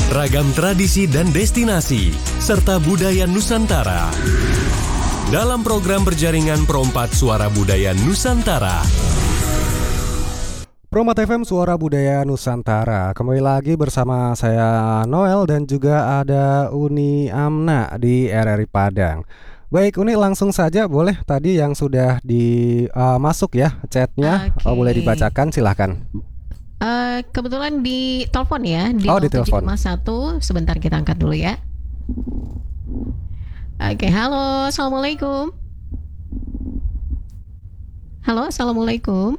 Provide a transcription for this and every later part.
ragam tradisi dan destinasi, serta budaya Nusantara. Dalam program berjaringan Pro4 Suara Budaya Nusantara. Pro4 FM Suara Budaya Nusantara. Kembali lagi bersama saya Noel dan juga ada Uni Amna di RRI Padang. Baik Uni, langsung saja boleh tadi yang sudah masuk ya chatnya. Boleh dibacakan, silahkan. Kebetulan di telepon ya, di di telepon. 0751. Sebentar kita angkat dulu ya. Oke, halo, assalamualaikum. Halo, assalamualaikum.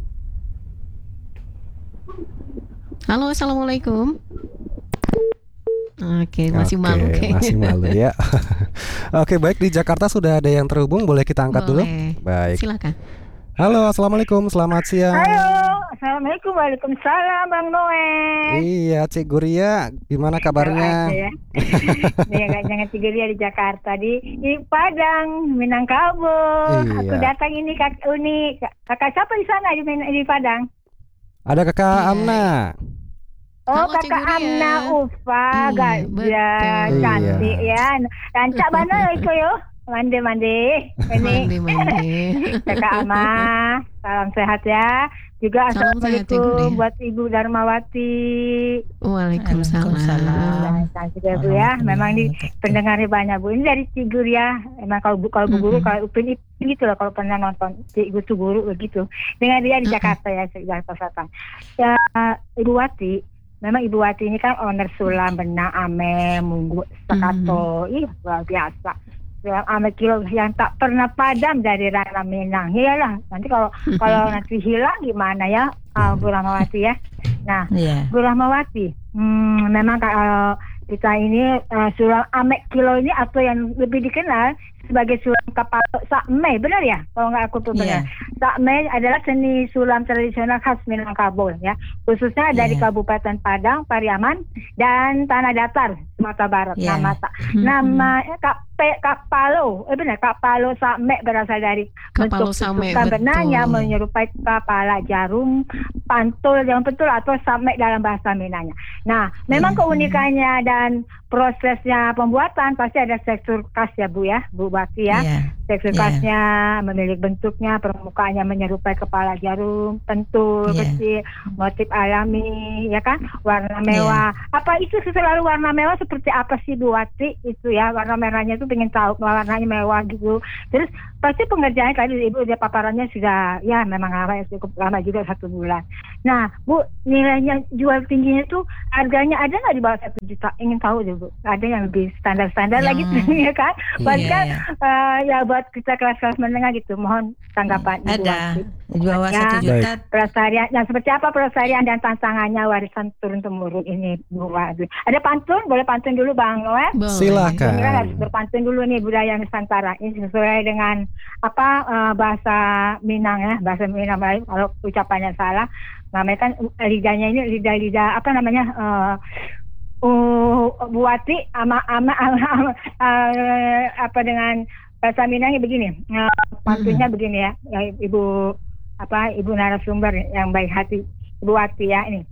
Halo, assalamualaikum. Oke, masih malu kayaknya. Masih malu ya. Oke, baik, di Jakarta sudah ada yang terhubung, boleh kita angkat dulu? Baik. Silakan. Halo, assalamualaikum, selamat siang. Halo, assalamualaikum, waalaikumsalam, Bang Noel. Iya, Cik Guria, gimana kabarnya? Ya. Jangan Cik Guria di Jakarta, di Padang, Minangkabau. Iya. Aku datang ini Kak Uni, kakak siapa di sana di Padang? Ada kakak Amna. Oh, Halo, Cik kakak Guria. Amna Ufa, Iya, gajah, betul. cantik ya. Rancak mana itu yo? Mandi. Ini kakak Ama, salam sehat ya. Juga Salam sehat, Cik Guria. assalamualaikum buat Ibu Darmawati. Waalaikumsalam. Cantik ya Bu ya. Memang di pendengarnya banyak Bu. Ini dari Cik Guru ya. Emang kalau Bu Guru, kalau Upin gitu lah kalau pernah nonton Cik Guru begitu. Dengan dia di Jakarta ya, Jakarta Selatan. Ya, Ibu Wati. Memang Ibu Wati ini kan owner Sulam, Benang, Ame, Munggu, Stakato. Ih, luar biasa. Sulam Ame kilo yang tak pernah padam dari Rana Minang. Iyalah, nanti kalau nanti hilang gimana ya, Bu Rahmawati ya. Nah, Bu Rahmawati, memang kalau kita ini Sulam Ame kilo ini atau yang lebih dikenal sebagai Sulam Kapalo Sakme, benar ya? Kalau nggak aku tuh benar. Sakme adalah seni sulam tradisional khas Minangkabau ya, khususnya dari Kabupaten Padang, Pariaman, dan Tanah Datar, Sumatera Barat. Namanya Kapalo, benar, Kapalo Sakme berasal dari Kapalo bentuk Sakme, susukan benang betul. yang menyerupai kepala jarum, pantul yang betul atau Sakme dalam bahasa Minangnya. Nah, memang keunikannya dan prosesnya pembuatan pasti ada tekstur khas ya Bu ya, Bu Bati ya. Tekstur khasnya memiliki bentuknya, permukaannya menyerupai kepala jarum, pentul kecil, motif alami ya kan, warna mewah. Apa itu selalu warna mewah seperti apa sih Bu Wati itu ya? Warna merahnya itu pengen tahu warnanya mewah gitu. Terus pasti pengerjaannya tadi Ibu udah paparannya sudah ya memang lama, cukup lama juga 1 bulan. Nah Bu, nilainya jual tingginya tuh harganya ada nggak di bawah 1 juta? Ingin tahu deh Bu. Ada yang lebih standar lagi ya kan? Ya buat kita kelas-kelas menengah gitu. Mohon tanggapan Ibu Ada Wati. di bawah 1 juta. Pelestarian, yang seperti apa pelestarian dan tantangannya warisan turun temurun ini Bu Wati? Ada pantun? Boleh pantun dulu Bang Noel? Silakan. Kita harus berpantun dulu nih budaya Nusantara. Ini sesuai dengan bahasa Minang ya, bahasa Minang. Kalau ucapannya salah, namanya kan lidahnya ini lidah apa namanya? Buati apa dengan bahasa Minangnya begini. Pantunnya begini ya, Ibu narasumber yang baik hati, Ibu Wati ya ini.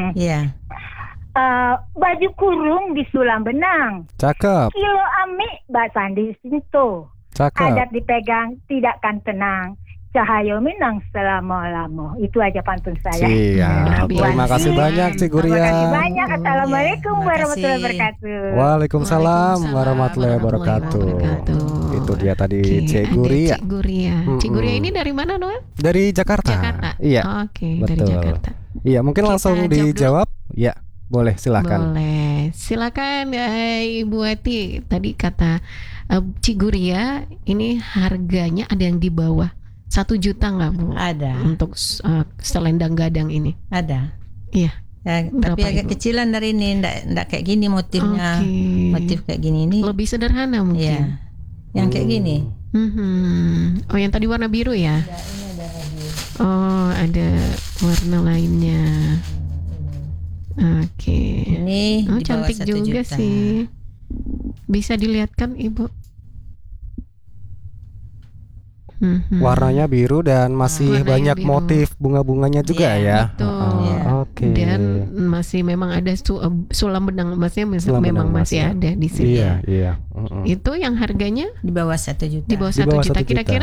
Baju kurung di sulam benang. Cakep. Kilo ami Mbak Sandi Sinto. Cakep. Adat dipegang tidak kan tenang. Cahaya Minang selama-lama. Itu aja pantun saya. Siap. Terima kasih banyak Cik Guria. Terima kasih banyak. Assalamualaikum warahmatullahi wabarakatuh. Waalaikumsalam warahmatullahi wabarakatuh. Itu dia tadi Cik Guria. Cik Guria. Cik Guria ini dari mana Noel? Dari Jakarta. Iya. Oke, betul. dari Jakarta. Iya, mungkin Kita langsung dijawab. Ya, boleh silakan. Boleh. Silakan Ibu Wati. Tadi kata Cik Guria ini harganya ada yang di bawah 1 juta nggak Bu? Ada. Untuk selendang gadang ini. Ada. Iya. Ya, tapi agak kecilan dari ini, ndak kayak gini motifnya. Motif kayak gini ini. Lebih sederhana mungkin. Iya. Yang kayak gini. Oh, yang tadi warna biru ya? Ya, ini ada lagi. Oh, ada warna lainnya. Oke. Ini Oh, di bawah cantik 1 juga juta. sih. Bisa dilihatkan Ibu? Warnanya biru dan masih Warnanya banyak biru. motif bunga-bunganya juga Iya, ya. betul. Oke. Dan masih memang ada sulam benang emasnya Sulam memang benang masih emas, ya. ada di sini. Iya. Itu yang harganya Di bawah 1 juta. di bawah Di 1 bawah juta. 1 juta. Kira-kira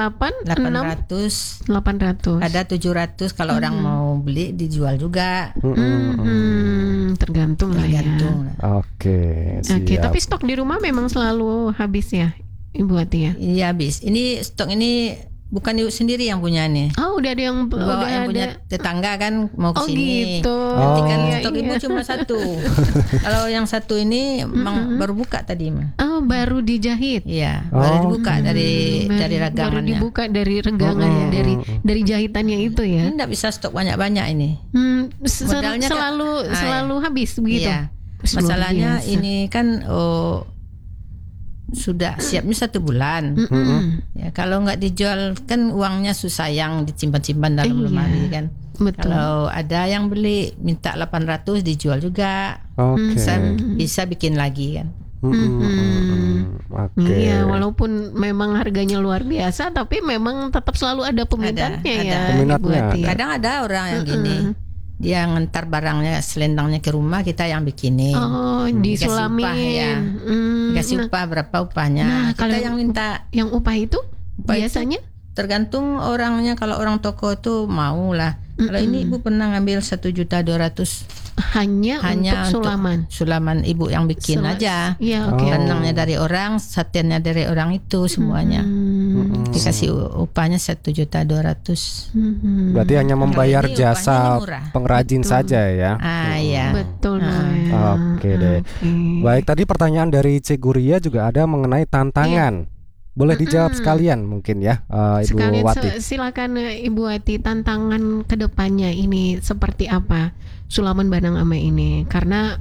800. 800. Ada 700 kalau orang mau beli dijual juga. Tergantung lah ya. Tergantung. Oke. Oke, Siap. tapi stok di rumah memang selalu habis ya, Ibu Ati ya? Iya habis. Ini stok ini bukan ibu sendiri yang punya nih. Oh, udah ada yang Bawa yang punya tetangga kan mau Oh kesini. gitu. Nanti kan Iya, stok ibu iya. cuma 1. Kalau yang 1 ini memang baru buka tadi mah. Oh, baru dijahit. Iya, baru dibuka dari Baru ragamannya. dibuka dari regangan ya, dari jahitannya itu ya. Ini enggak bisa stok banyak-banyak ini. Modalnya kan- Selalu habis begitu. Iya. Luar Masalahnya biasa. ini kan sudah siapnya 1 bulan. Ya, kalau nggak dijual kan uangnya susah yang disimpan-simpan dalam Iya. lemari kan. Betul. Kalau ada yang beli minta 800 dijual juga. Oke. Bisa bikin lagi kan. Oke. Iya, walaupun memang harganya luar biasa, tapi memang tetap selalu ada peminatnya Ada. ya. Peminatnya. Ibu Ati ya. Kadang ada orang yang gini. Dia ngantar barangnya selendangnya ke rumah, kita yang bikinin. Oh, Dikasih disulamin. upah, ya. Kasih upah berapa upahnya. Nah, Kita kalau yang minta. Yang upah itu Upah itu biasanya tergantung orangnya. Kalau orang toko itu mau lah. Kalau ini ibu pernah ngambil 1.200.000 hanya untuk sulaman ibu yang bikin aja. Iya, oke. Benangnya dari orang, satinnya dari orang itu semuanya. Dikasih upahnya 1.200.000. Berarti hanya membayar Kalau ini jasa upahnya murah. pengrajin saja ya. Iya. Betul. Oke deh. Baik, tadi pertanyaan dari Cik Guria juga ada mengenai tantangan. Boleh dijawab sekalian mungkin ya, Ibu Sekalian Wati. silakan Ibu Wati, tantangan kedepannya ini seperti apa sulaman Banang Ame ini? Karena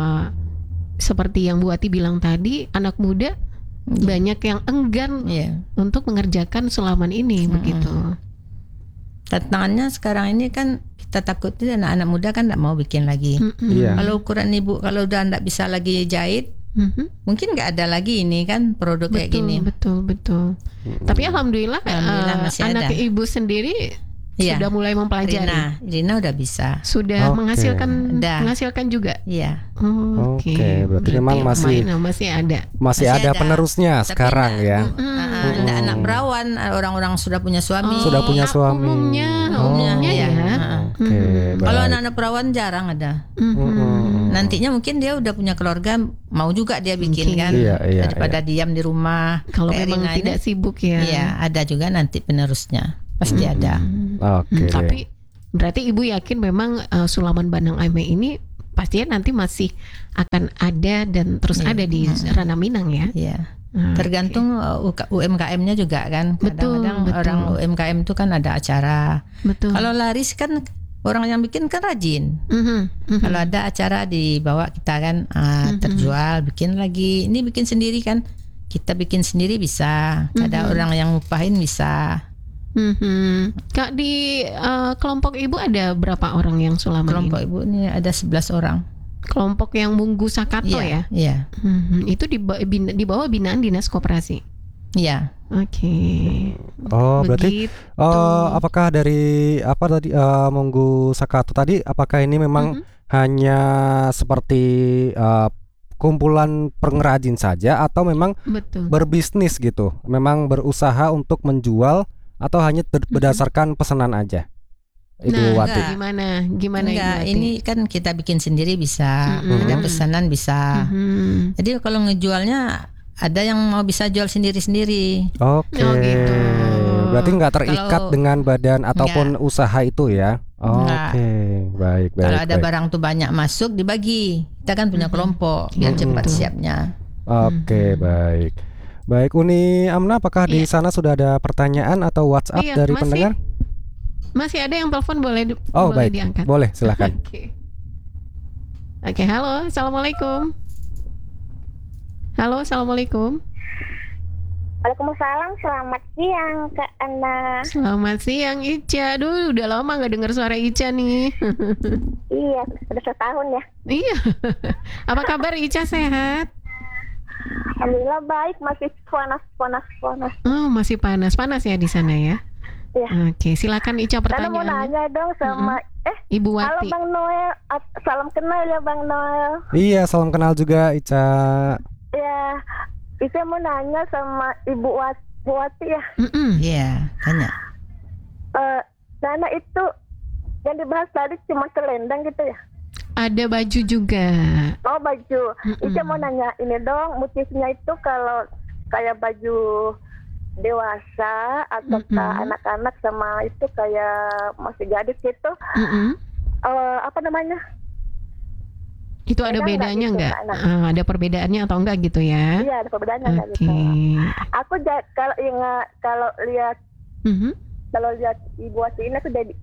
seperti yang Bu Wati bilang tadi, anak muda banyak yang enggan untuk mengerjakan sulaman ini begitu. Tantangannya sekarang ini kan kita takutnya anak-anak muda kan tidak mau bikin lagi. Iya. Kalau ukuran ibu kalau udah tidak bisa lagi jahit, mungkin nggak ada lagi ini kan produk kayak gini. Betul. Tapi alhamdulillah, masih anak ada. ibu sendiri sudah mulai mempelajari. Rina udah bisa. Sudah Oke. menghasilkan juga. Iya. Oke, berarti memang masih ada. Masih ada penerusnya Tapi sekarang ya. anak perawan, orang-orang sudah punya suami. Sudah punya suami. Umumnya ya. Oke, Kalau baik. anak-anak perawan jarang ada. Nantinya mungkin dia udah punya keluarga, mau juga dia bikin kan. Iya, daripada diam di rumah. Kalau Kayak memang Rina ini, tidak sibuk ya. Iya, ada juga nanti penerusnya. Pasti ada. Oke. Tapi berarti ibu yakin memang sulaman Banang Ame ini pastinya nanti masih akan ada dan terus ada di Ranah Minang ya. Iya. Tergantung UMKM-nya juga kan. Kadang-kadang Betul. orang UMKM itu kan ada acara. Betul. Kalau laris kan orang yang bikin kan rajin. Kalau ada acara dibawa kita kan terjual, bikin lagi. Ini bikin sendiri kan. Kita bikin sendiri bisa. Ada orang yang ngupahin bisa. Kak, di kelompok ibu ada berapa orang yang sulaman Kelompok ini? ibu ini ada 11 orang. Kelompok yang Munggu Sakato ya? Iya. Itu di bawah binaan Dinas Koperasi. Iya. Oke. Oh, berarti apakah dari apa tadi Munggu Sakato tadi, apakah ini memang hanya seperti kumpulan pengrajin saja atau memang berbisnis gitu? Memang berusaha untuk menjual atau hanya berdasarkan pesanan aja? Ibu Wati. Gimana Enggak, Ibu Wati? ini kan kita bikin sendiri bisa. Ada pesanan bisa. Jadi kalau ngejualnya ada yang mau bisa jual sendiri-sendiri. Oke. Oh, gitu. Berarti nggak terikat dengan badan ataupun usaha itu ya? Oke, baik. Kalau ada barang tuh banyak masuk dibagi. Kita kan punya kelompok biar cepat siapnya. Oke, baik. Baik, Uni Amna, apakah di sana sudah ada pertanyaan atau WhatsApp dari pendengar? Masih ada yang telepon, boleh baik. diangkat. Boleh, silakan. Oke, halo, assalamualaikum. Halo, assalamualaikum. Waalaikumsalam, selamat siang Kak Ana. Selamat siang Ica. Aduh, udah lama gak dengar suara Ica nih. Iya, udah setahun ya. Iya. Apa kabar Ica, sehat? Alhamdulillah baik, masih panas. Oh, masih panas ya di sana ya? Iya. Oke, silakan Ica Karena mau pertanyaannya. nanya dong sama Ibu Halo Wati. Bang Noel, salam kenal ya Bang Noel. Iya, salam kenal juga Ica. Ya, Ica mau nanya sama Ibu Wati ya. Iya, tanya. Nana itu yang dibahas tadi cuma selendang gitu ya? Ada baju juga. Oh baju. Ica mau nanya ini dong, motifnya itu kalau kayak baju dewasa atau anak-anak sama itu kayak masih gadis gitu. Apa namanya? Itu ada Beda bedanya gitu, nggak? anak? Ada perbedaannya atau enggak gitu ya? Iya ada perbedaannya nggak Oke. gitu. Aku kalau lihat Mhm. kalau lihat Ibu Wati ini aku jadi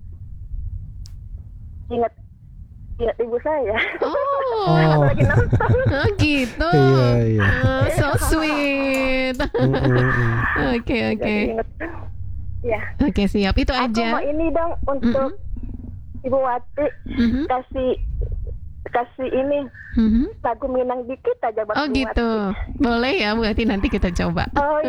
ingat ibu saya. Oh, Aku lagi nonton. oh gitu. Iya. So sweet. Oke. Jadi ingat. Ya. Oke, siap. Itu Aku aja. mau ini dong untuk Ibu Wati kasih ini lagu Minang dikit aja buat Oh Ibu gitu. Wati. Boleh ya, berarti nanti kita coba. Oh